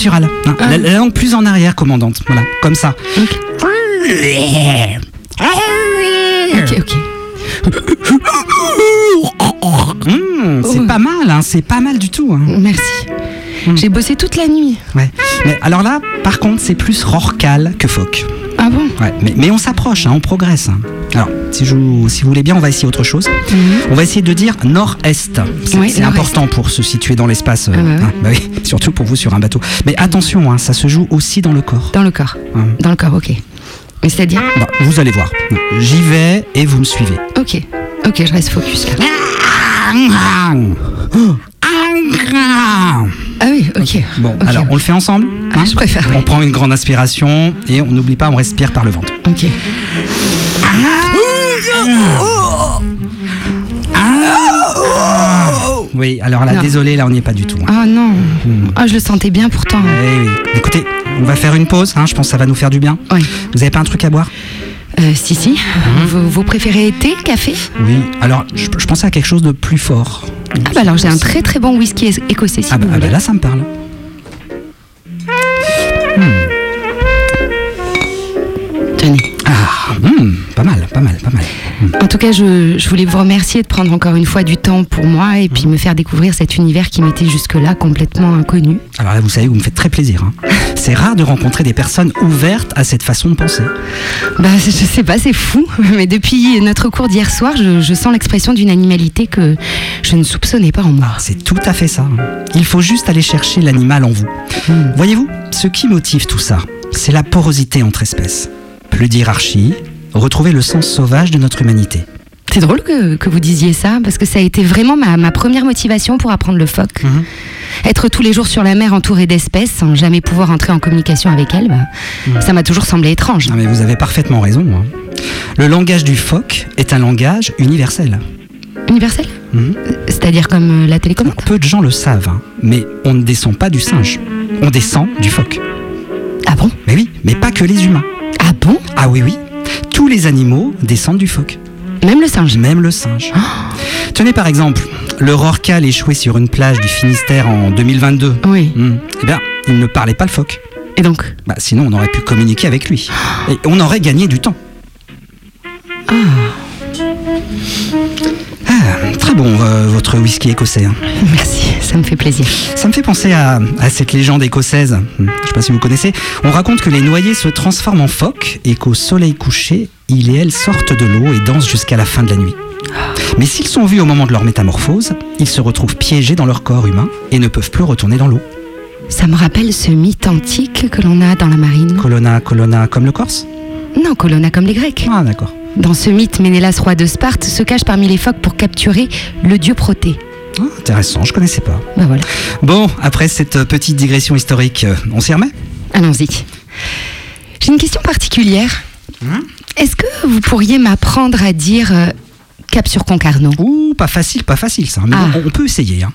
posturale. Hein. La langue plus en arrière, commandante. Voilà, comme ça. Ok. C'est pas mal, hein, c'est pas mal du tout. Hein. Merci. J'ai bossé toute la nuit. Ouais. Mais alors là, par contre, c'est plus rorcal que phoque. Ah bon? Ouais, mais on s'approche, hein, on progresse. Hein. Alors, si vous voulez bien, on va essayer autre chose. On va essayer de dire nord-est. C'est Oui, nord-est. important pour se situer dans l'espace. ouais. Bah oui, surtout pour vous sur un bateau. Mais attention, hein, ça se joue aussi dans le corps. Dans le corps. Dans le corps, ok. Mais c'est-à-dire? Bah, vous allez voir. J'y vais et vous me suivez. Ok, je reste focus là. Ah oui, ok. Bon, Ok. alors on le fait ensemble, hein. Je préfère. On prend une grande inspiration et on n'oublie pas, on respire par le ventre. Ok. Oui, alors là, Non. désolé, là on n'y est pas du tout. Hein. Ah non. Ah, je le sentais bien pourtant. Oui. Écoutez, on va faire une pause, hein, je pense que ça va nous faire du bien. Oui. Vous avez pas un truc à boire? Si. Vous préférez thé, café? Oui, alors je pensais à quelque chose de plus fort. Ah bah alors j'ai un très très bon whisky écossais si vous voulez. Là ça me parle. Tenez. Pas mal. En tout cas, je voulais vous remercier de prendre encore une fois du temps pour moi et puis me faire découvrir cet univers qui m'était jusque-là complètement inconnu. Alors là, vous savez, vous me faites très plaisir. Hein. C'est rare de rencontrer des personnes ouvertes à cette façon de penser. Bah, je sais pas, c'est fou. Mais depuis notre cours d'hier soir, je sens l'expression d'une animalité que je ne soupçonnais pas en moi. C'est tout à fait ça. Hein. Il faut juste aller chercher l'animal en vous. Voyez-vous, ce qui motive tout ça, c'est la porosité entre espèces. Plus d'hierarchie, retrouver le sens sauvage de notre humanité. C'est drôle que vous disiez ça, parce que ça a été vraiment ma première motivation pour apprendre le phoque. Être tous les jours sur la mer entourée d'espèces, sans jamais pouvoir entrer en communication avec elles, ça m'a toujours semblé étrange. Ah, mais vous avez parfaitement raison. Hein. Le langage du phoque est un langage universel. Universel? C'est-à-dire comme la télécommande? Peu de gens le savent, hein, mais on ne descend pas du singe. On descend du phoque. Ah bon? Mais oui, mais pas que les humains. Ah bon? Ah oui. Tous les animaux descendent du phoque. Même le singe? Même le singe. Tenez par exemple, le rorqual échoué sur une plage du Finistère en 2022. Oui. Eh bien, il ne parlait pas le phoque. Et donc? Sinon, on aurait pu communiquer avec lui. Et on aurait gagné du temps. Très bon, votre whisky écossais. Hein. Merci, ça me fait plaisir. Ça me fait penser à cette légende écossaise. Je ne sais pas si vous connaissez. On raconte que les noyés se transforment en phoques et qu'au soleil couché, ils et elles sortent de l'eau et dansent jusqu'à la fin de la nuit. Mais s'ils sont vus au moment de leur métamorphose, ils se retrouvent piégés dans leur corps humain et ne peuvent plus retourner dans l'eau. Ça me rappelle ce mythe antique que l'on a dans la marine. Colonna, comme le Corse? Non, Colonna comme les Grecs. Ah, d'accord. Dans ce mythe, Ménélas, roi de Sparte, se cache parmi les phoques pour capturer le dieu Proté. Intéressant, je connaissais pas. Bah voilà. Bon, après cette petite digression historique, on s'y remet? Allons-y. J'ai une question particulière. Est-ce que vous pourriez m'apprendre à dire Cap sur Concarneau? Ouh, pas facile ça. Mais bon, on peut essayer. Hein.